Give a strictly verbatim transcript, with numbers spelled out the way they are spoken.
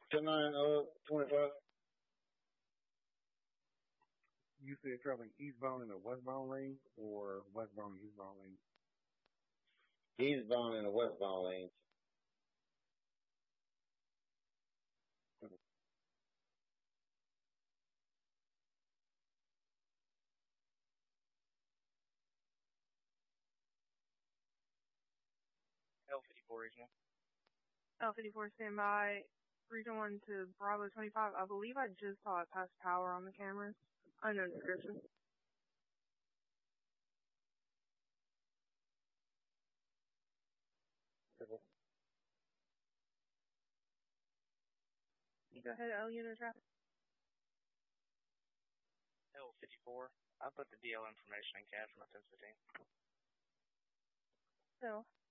ten nine, uh, twenty-five. You said traveling eastbound in the westbound lane or westbound eastbound lane? Eastbound in the westbound lanes. L fifty-four regional. L fifty-four standby. Region one to Bravo twenty-five. I believe I just saw it pass power on the cameras. Unknown description. You go ahead, L unit traffic. L fifty-four. I put the D L information in cache on my ten fifteen. So.